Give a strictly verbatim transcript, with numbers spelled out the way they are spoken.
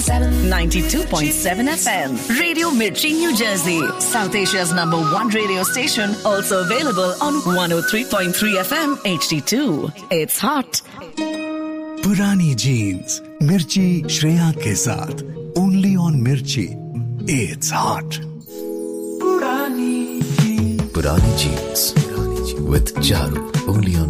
ninety-two point seven F M. Radio Mirchi, New Jersey. South Asia's number one radio station. Also available on one oh three point three F M H D two. It's hot. पुरानी jeans मिर्ची श्रेया के साथ only on मिर्ची. It's hot. पुरानी jeans with Charu only on